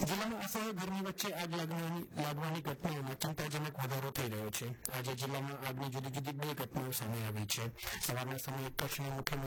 જિલ્લામાં અસહ્ય ગરમી વચ્ચે આગ લાગવાની ઘટનાઓમાં ચિંતાજનક વધારો થઈ રહ્યો છે. આજે જિલ્લામાં આગની જુદી જુદી 2 ઘટનાઓ સામે આવી છે. સવારના સમયે કચ્છના મુખ્ય